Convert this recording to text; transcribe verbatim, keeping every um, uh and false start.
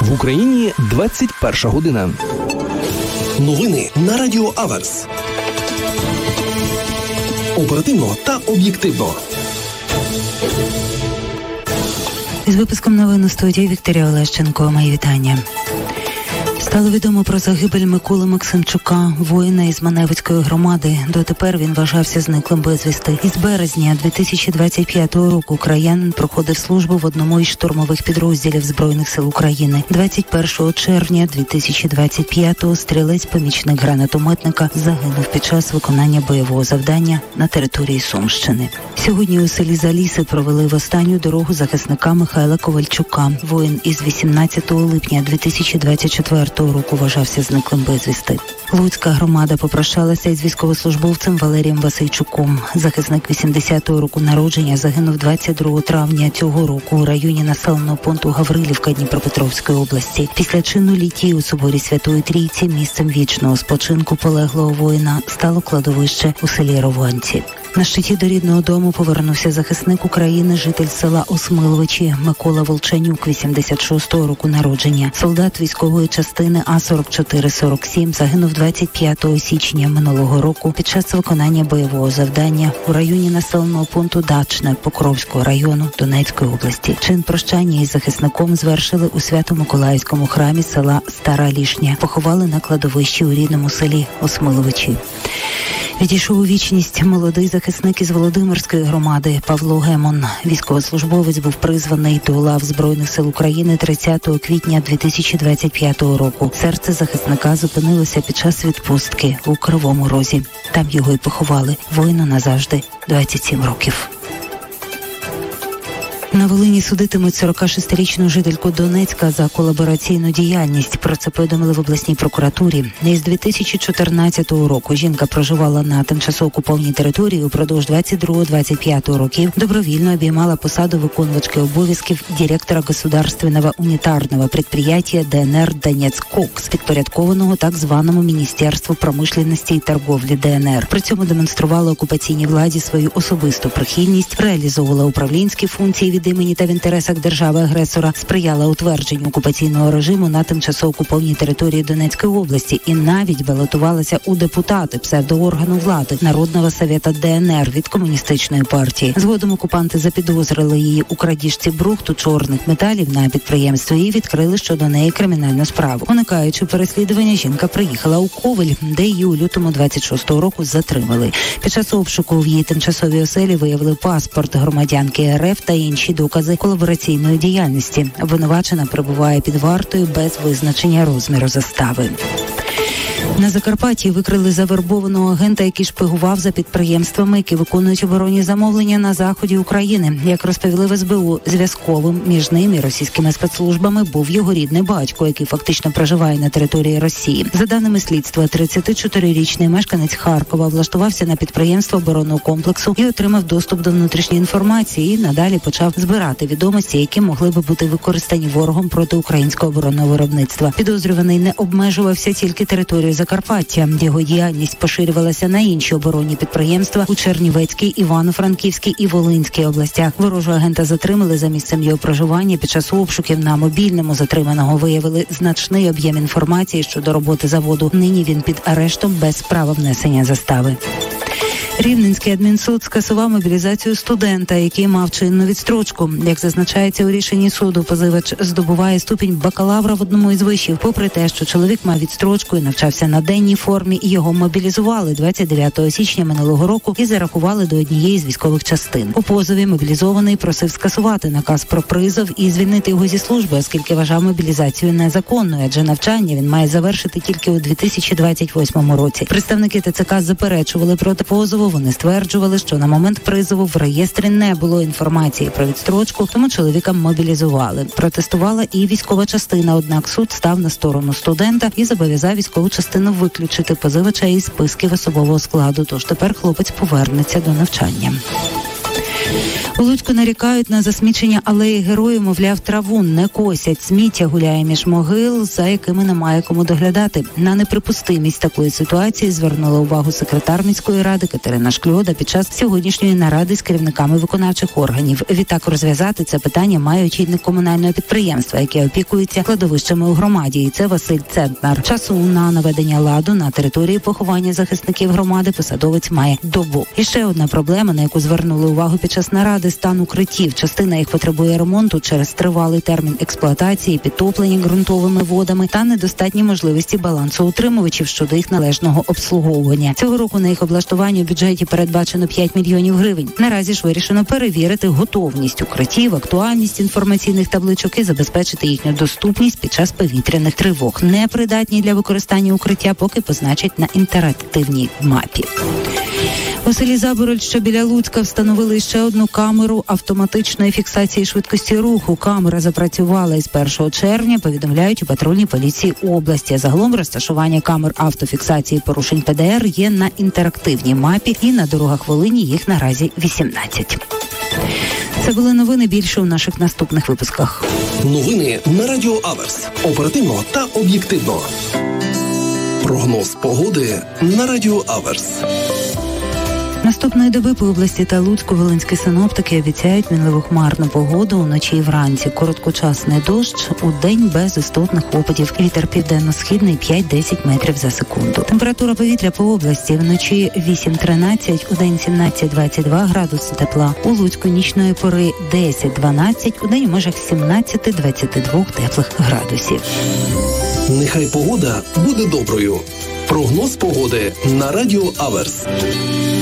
В Україні двадцять перша година. Новини на Радіо Аверс. Оперативно та об'єктивно. Із випуском новин у студії Вікторія Олещенко. Мої вітання. Стало відомо про загибель Миколи Максимчука, воїна із Маневицької громади. Дотепер він вважався зниклим безвісти. Із березня дві тисячі двадцять п'ятого року краянин проходив службу в одному із штурмових підрозділів Збройних сил України. двадцять першого червня дві тисячі двадцять п'ятого стрілець-помічник гранатометника загинув під час виконання бойового завдання на території Сумщини. Сьогодні у селі Заліси провели в останню дорогу захисника Михайла Ковальчука. Воїн із вісімнадцятого липня дві тисячі двадцять четвертого року вважався зниклим безвісти. Луцька громада попрощалася із військовослужбовцем Валерієм Васильчуком. Захисник вісімдесятого року народження загинув двадцять другого травня цього року у районі населеного пункту Гаврилівка Дніпропетровської області. Після чину літії у соборі Святої Трійці місцем вічного спочинку полеглого воїна стало кладовище у селі Рованці. На щиті до рідного дому повернувся захисник України, житель села Осмиловичі Микола Волчанюк, вісімдесят шостого року народження. Солдат військової частини А сорок чотири сорок сім загинув двадцять п'ятого січня минулого року під час виконання бойового завдання у районі населеного пункту Дачне Покровського району Донецької області. Чин прощання із захисником звершили у Свято-Миколаївському храмі села Стара Лішня. Поховали на кладовищі у рідному селі Осмиловичі. Відійшов у вічність молодий захисник із Володимирської громади Павло Гемон. Військовослужбовець був призваний до лав Збройних сил України тридцятого квітня дві тисячі двадцять п'ятого року. Серце захисника зупинилося під час відпустки у Кривому Розі. Там його й поховали. Воїну назавжди двадцять сім років. На Волині судитимуть сорокашестирічну жительку Донецька за колабораційну діяльність. Про це повідомили в обласній прокуратурі. Із дві тисячі чотирнадцятого року жінка проживала на тимчасово окупованій території упродовж двадцять другого - двадцять п'ятого років. Добровільно обіймала посаду виконувачки обов'язків директора государственного унітарного підприємства ДНР «Донецьк-Кокс», підпорядкованого так званому Міністерству промишленості і торговлі ДНР. При цьому демонструвала окупаційній владі свою особисту прихильність, реалізовувала управлінські функції від імені та в інтересах держави-агресора, сприяла утвердженню окупаційного режиму на тимчасово окупованій території Донецької області і навіть балотувалася у депутати псевдооргану влади Народного совєта ДНР від комуністичної партії. Згодом окупанти запідозрили її у крадіжці брухту чорних металів на підприємстві і відкрили щодо неї кримінальну справу. Уникаючи переслідування, жінка приїхала у Ковель, де її у лютому двадцять шостого року затримали. Під час обшуку в її тимчасовій оселі виявили паспорт громадянки РФ та інші докази колабораційної діяльності. Обвинувачена перебуває під вартою без визначення розміру застави. На Закарпатті викрили завербованого агента, який шпигував за підприємствами, які виконують оборонні замовлення на заході України. Як розповіли в ес бе у, зв'язковим між ними і російськими спецслужбами був його рідний батько, який фактично проживає на території Росії. За даними слідства, тридцятичотирирічний мешканець Харкова влаштувався на підприємство оборонного комплексу і отримав доступ до внутрішньої інформації і надалі почав збирати відомості, які могли би бути використані ворогом проти українського оборонного виробництва. Підозрюваний не обмежувався тільки територією Закарпаття. Його діяльність поширювалася на інші оборонні підприємства у Чернівецькій, Івано-Франківській і Волинській областях. Ворожого агента затримали за місцем його проживання. Під час обшуків на мобільному затриманого виявили значний об'єм інформації щодо роботи заводу. Нині він під арештом без права внесення застави. Рівненський адмінсуд скасував мобілізацію студента, який мав чинну відстрочку. Як зазначається у рішенні суду, позивач здобуває ступінь бакалавра в одному із вишів, попри те, що чоловік мав відстрочку і навчався на денній формі, і його мобілізували двадцять дев'ятого січня минулого року і зарахували до однієї з військових частин. У позові мобілізований просив скасувати наказ про призов і звільнити його зі служби, оскільки вважав мобілізацію незаконною, адже навчання він має завершити тільки у дві тисячі двадцять восьмому році. Представники те це ка заперечували проти позову. Вони стверджували, що на момент призову в реєстрі не було інформації про відстрочку, тому чоловіка мобілізували. Протестувала і військова частина, однак суд став на сторону студента і зобов'язав військову частину виключити позивача із списків особового складу, тож тепер хлопець повернеться до навчання. У Луцьку нарікають на засмічення алеї Героїв, мовляв, траву не косять, сміття гуляє між могил, за якими немає кому доглядати. На неприпустимість такої ситуації звернула увагу секретар міської ради Катерина Шкльода під час сьогоднішньої наради з керівниками виконавчих органів. Відтак розв'язати це питання має очільник комунального підприємства, яке опікується кладовищами у громаді. І це Василь Центнар. Часу на наведення ладу на території поховання захисників громади посадовець має добу. І ще одна проблема, на яку звернули увагу під час наради – стан укриттів. Частина їх потребує ремонту через тривалий термін експлуатації, підтоплення ґрунтовими водами та недостатні можливості балансоутримувачів щодо їх належного обслуговування. Цього року на їх облаштування у бюджеті передбачено п'ять мільйонів гривень. Наразі ж вирішено перевірити готовність укриттів, актуальність інформаційних табличок і забезпечити їхню доступність під час повітряних тривог. Непридатні для використання укриття поки позначать на інтерактивній мапі. У селі Забороль, що біля Луцька, встановили ще одну камеру автоматичної фіксації швидкості руху. Камера запрацювала із першого червня, повідомляють у патрульній поліції області. Загалом розташування камер автофіксації порушень Пе Де Ер є на інтерактивній мапі, і на дорогах Волині їх наразі вісімнадцять. Це були новини, більше у наших наступних випусках. Новини на Радіо Аверс. Оперативно та об'єктивно. Прогноз погоди на Радіо Аверс. Наступної доби по області та Луцьку волинські синоптики обіцяють мінливу хмарну погоду уночі і вранці. Короткочасний дощ, удень без істотних опадів. Вітер південно-східний п'ять-десять метрів за секунду. Температура повітря по області вночі вісім-тринадцять, удень сімнадцять-двадцять два градуси тепла. У Луцьку нічної пори десять-дванадцять, удень у межах сімнадцять-двадцять два теплих градусів. Нехай погода буде доброю. Прогноз погоди на Радіо Аверс.